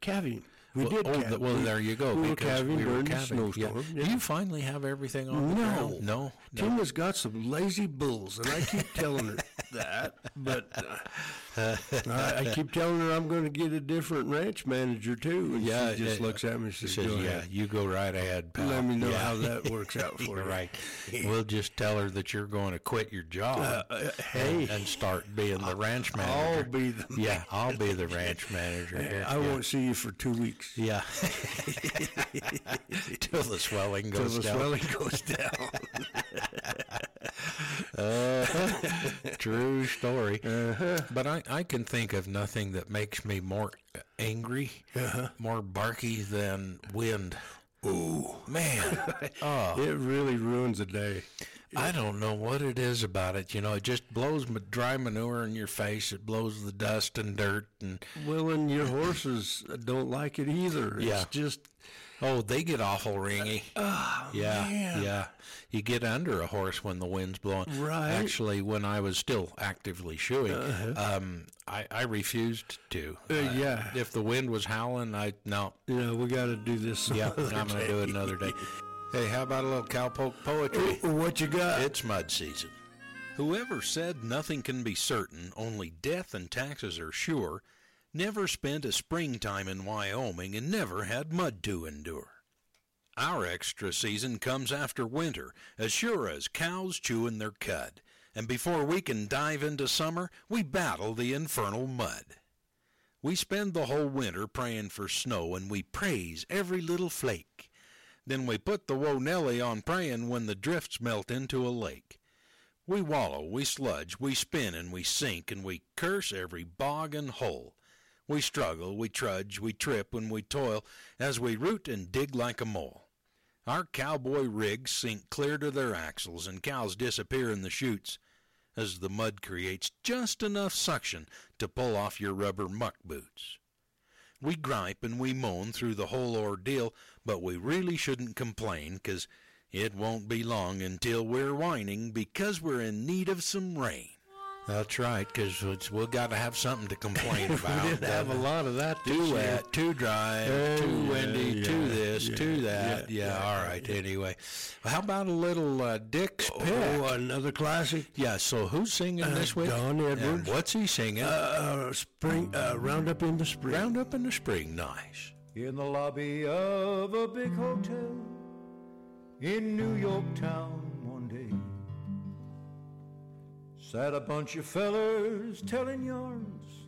calving. We did calve. Well, there you go. We were because calving we were during the calving. snowstorm. Yeah. Yeah. Do you finally have everything on the ground? No. Tina's got some lazy bulls, and I keep telling her that, but I keep telling her I'm going to get a different ranch manager, too, and she just looks at me and says, go ahead. You go right ahead, pal. Let me know how that works out for you. Right. We'll just tell her that you're going to quit your job and start being the ranch manager. I'll be the manager. I'll be the ranch manager. I won't see you for 2 weeks. Yeah. Till the swelling goes down. True story. But I can think of nothing that makes me more angry, more barky than wind. Ooh. Man. It really ruins a day. I don't know what it is about it. It just blows dry manure in your face. It blows the dust and dirt. And your horses don't like it either. Yeah. It's just... Oh, they get awful ringy. Man. Yeah. You get under a horse when the wind's blowing. Right. Actually, when I was still actively shoeing, I refused to. If the wind was howling, no. We got to do this. Yeah, I'm going to do it another day. Hey, how about a little cowpoke poetry? What you got? It's mud season. Whoever said nothing can be certain, only death and taxes are sure, never spent a springtime in Wyoming and never had mud to endure. Our extra season comes after winter, as sure as cows chewing their cud, and before we can dive into summer, we battle the infernal mud. We spend the whole winter praying for snow, and we praise every little flake. Then we put the Whoa Nelly on praying when the drifts melt into a lake. We wallow, we sludge, we spin and we sink, and we curse every bog and hole. We struggle, we trudge, we trip and we toil, as we root and dig like a mole. Our cowboy rigs sink clear to their axles, and cows disappear in the chutes, as the mud creates just enough suction to pull off your rubber muck boots. We gripe and we moan through the whole ordeal, but we really shouldn't complain, 'cause it won't be long until we're whining because we're in need of some rain. That's right, because we've got to have something to complain about. We did have a lot of that this Too year. wet, too dry, too windy, too this, too that. All right, anyway. Well, how about a little Dick's Pick? Oh, another classic. Yeah, so who's singing this week? Don Edwards. And what's he singing? Roundup in the Spring. Roundup in the Spring, nice. In the lobby of a big hotel in New York town one day sat a bunch of fellers telling yarns